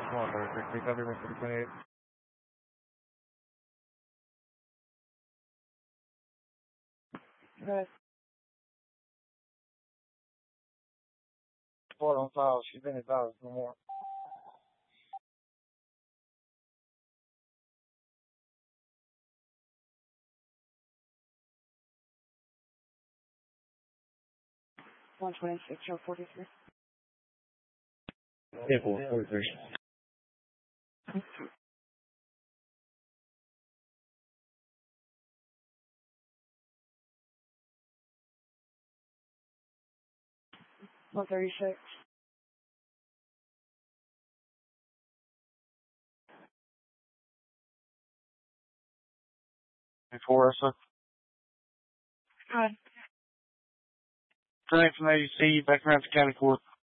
Come on, 36, 628. Good. Report on file. She's been advised. No more. One 126-043. Yeah, 43. One 36. Before, sir. Good. Tonight from AUC, back around to County Court.